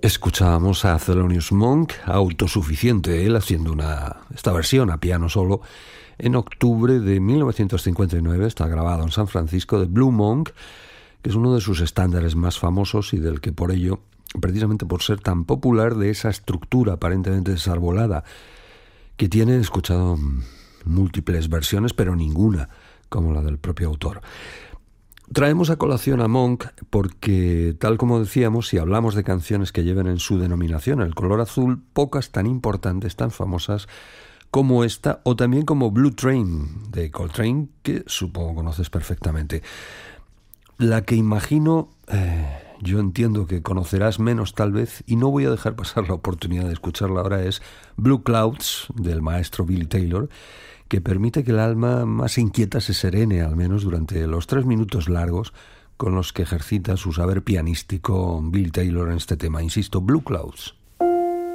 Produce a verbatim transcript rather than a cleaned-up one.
Escuchábamos a Thelonious Monk, autosuficiente él, haciendo una esta versión a piano solo, en octubre de mil novecientos cincuenta y nueve. Está grabado en San Francisco, de Blue Monk, que es uno de sus estándares más famosos y del que por ello, precisamente por ser tan popular, de esa estructura aparentemente desarbolada que tiene, he escuchado múltiples versiones, pero ninguna como la del propio autor. Traemos a colación a Monk porque, tal como decíamos, si hablamos de canciones que lleven en su denominación el color azul, pocas tan importantes, tan famosas como esta, o también como Blue Train de Coltrane, que supongo conoces perfectamente. La que imagino, eh, yo entiendo que conocerás menos tal vez, y no voy a dejar pasar la oportunidad de escucharla ahora, es Blue Clouds del maestro Billy Taylor, que permite que el alma más inquieta se serene, al menos durante los tres minutos largos con los que ejercita su saber pianístico Billy Taylor en este tema. Insisto, Blue Clouds.